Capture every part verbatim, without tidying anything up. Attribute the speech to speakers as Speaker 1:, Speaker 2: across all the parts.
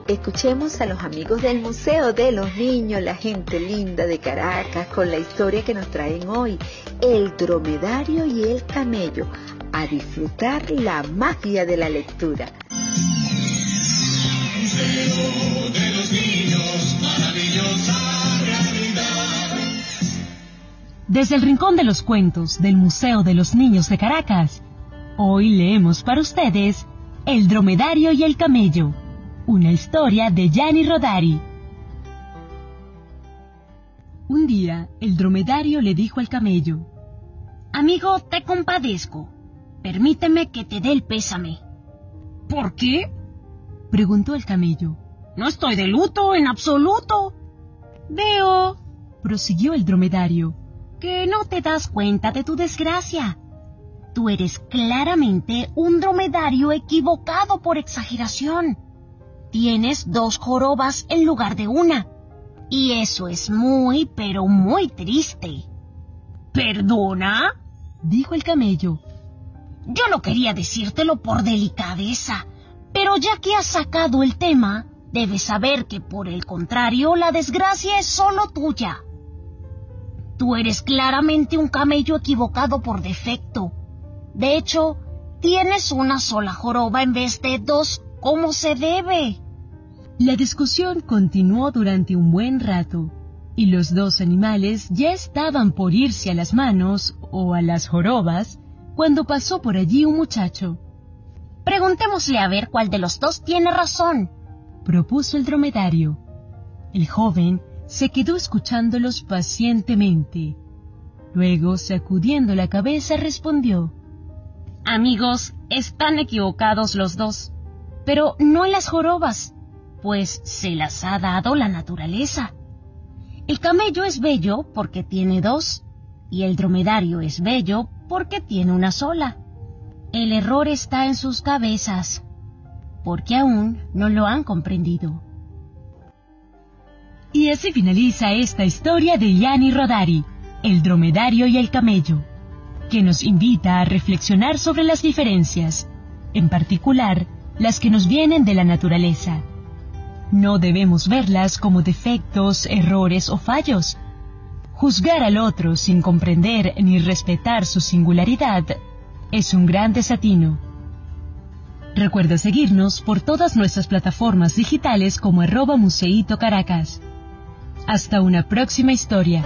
Speaker 1: escuchemos a los amigos del Museo de los Niños, la gente linda de Caracas, con la historia que nos traen hoy, el dromedario y el camello, a disfrutar la magia de la lectura.
Speaker 2: Museo de los Niños, maravillosa realidad.
Speaker 3: Desde el Rincón de los Cuentos del Museo de los Niños de Caracas, hoy leemos para ustedes El dromedario y el camello, una historia de Gianni Rodari. Un día, el dromedario le dijo al camello:
Speaker 4: Amigo, te compadezco. Permíteme que te dé el pésame.
Speaker 3: ¿Por qué?, preguntó el camello.
Speaker 4: No estoy de luto en absoluto.
Speaker 3: Veo, prosiguió el dromedario,
Speaker 4: que no te das cuenta de tu desgracia. Tú eres claramente un dromedario equivocado por exageración. Tienes dos jorobas en lugar de una. Y eso es muy, pero muy triste.
Speaker 3: ¿Perdona?, dijo el camello.
Speaker 4: Yo no quería decírtelo por delicadeza, pero ya que has sacado el tema, debes saber que por el contrario, la desgracia es solo tuya. Tú eres claramente un camello equivocado por defecto. De hecho, tienes una sola joroba en vez de dos, como se debe.
Speaker 3: La discusión continuó durante un buen rato, y los dos animales ya estaban por irse a las manos o a las jorobas cuando pasó por allí un muchacho.
Speaker 4: Preguntémosle a ver cuál de los dos tiene razón,
Speaker 3: propuso el dromedario. El joven se quedó escuchándolos pacientemente. Luego, sacudiendo la cabeza, respondió:
Speaker 4: Amigos, están equivocados los dos, pero no en las jorobas, pues se las ha dado la naturaleza. El camello es bello porque tiene dos, y el dromedario es bello porque tiene una sola. El error está en sus cabezas, porque aún no lo han comprendido.
Speaker 3: Y así finaliza esta historia de Gianni Rodari, El dromedario y el camello, que nos invita a reflexionar sobre las diferencias, en particular las que nos vienen de la naturaleza. No debemos verlas como defectos, errores o fallos. Juzgar al otro sin comprender ni respetar su singularidad es un gran desatino. Recuerda seguirnos por todas nuestras plataformas digitales como arroba Museito Caracas. Hasta una próxima historia.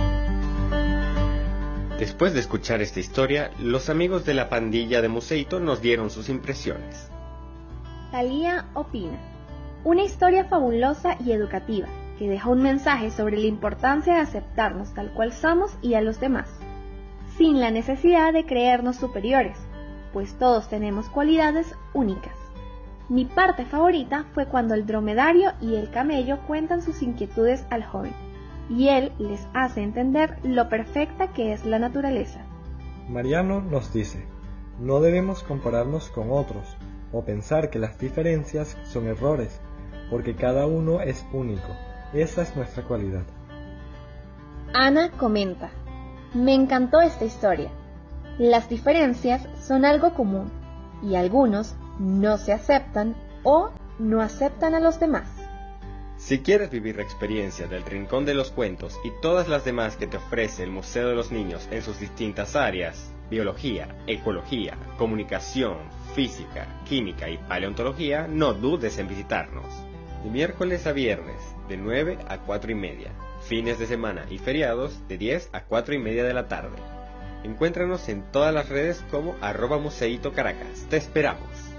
Speaker 5: Después de escuchar esta historia, los amigos de la pandilla de Museito nos dieron sus impresiones.
Speaker 6: Talía opina: una historia fabulosa y educativa, que deja un mensaje sobre la importancia de aceptarnos tal cual somos y a los demás, sin la necesidad de creernos superiores, pues todos tenemos cualidades únicas. Mi parte favorita fue cuando el dromedario y el camello cuentan sus inquietudes al joven, y él les hace entender lo perfecta que es la naturaleza.
Speaker 7: Mariano nos dice: no debemos compararnos con otros, o pensar que las diferencias son errores, porque cada uno es único. Esa es nuestra cualidad.
Speaker 6: Ana comenta: me encantó esta historia. Las diferencias son algo común, y algunos no se aceptan o no aceptan a los demás.
Speaker 5: Si quieres vivir la experiencia del Rincón de los Cuentos y todas las demás que te ofrece el Museo de los Niños en sus distintas áreas, biología, ecología, comunicación, física, química y paleontología, no dudes en visitarnos. De miércoles a viernes, de nueve a cuatro y media. Fines de semana y feriados, de diez a cuatro y media de la tarde. Encuéntranos en todas las redes como arroba Museito Caracas. ¡Te esperamos!